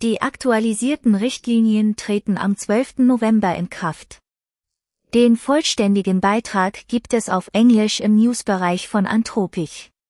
Die aktualisierten Richtlinien treten am 12. November in Kraft. Den vollständigen Beitrag gibt es auf Englisch im Newsbereich von Anthropic.